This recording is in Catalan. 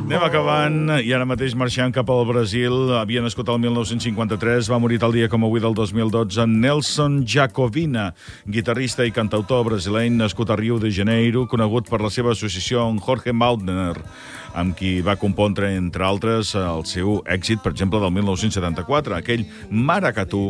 Anem acabant, i ara mateix marxant cap al Brasil. Havia nascut el 1953, va morir tal dia com avui del 2012 Nelson Jacobina, guitarrista i cantautor brasileny nascut a Rio de Janeiro, conegut per la seva associació amb Jorge Maltner, amb qui va compondre, entre altres, el seu èxit, per exemple, del 1974, aquell Maracatu,